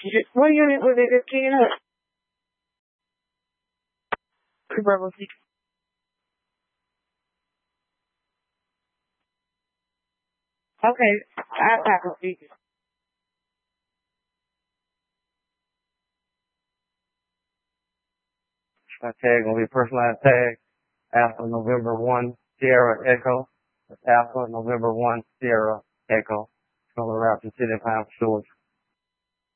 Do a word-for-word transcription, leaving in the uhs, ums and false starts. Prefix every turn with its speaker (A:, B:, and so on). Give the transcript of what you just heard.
A: What unit was it that's keying up? Bravo six. Okay, I'll pack a speak. My tag gonna be a personalized tag. Alpha November one Sierra Echo. Alpha November one Sierra Echo. Color Raptor City Pound Stores.